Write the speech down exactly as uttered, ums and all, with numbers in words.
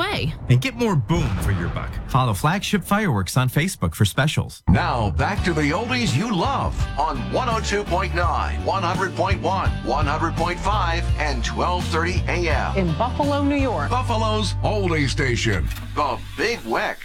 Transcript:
away. And get more boom for your buck. Follow Flagship Fireworks on Facebook for specials. Now, back to the oldies you love on one oh two point nine, one hundred point one, one hundred point five, and twelve thirty a m. In Buffalo, New York. Buffalo's oldie station, The Big Weck.